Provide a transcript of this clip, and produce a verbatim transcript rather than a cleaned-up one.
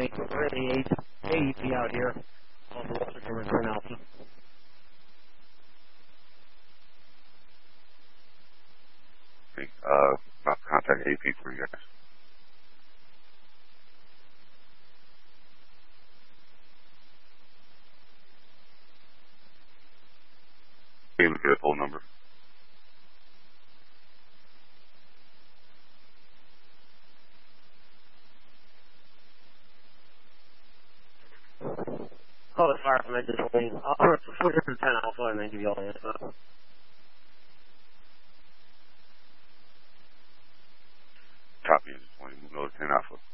twenty. We're in the A E P out here. Off the Western to return Alpha. Okay, uh, about to contact A P for you guys. Okay, look at the phone number. Call the fire from engine twenty. I'll put it to ten Alpha and then give you all the info. Copy engine twenty, move to ten Alpha.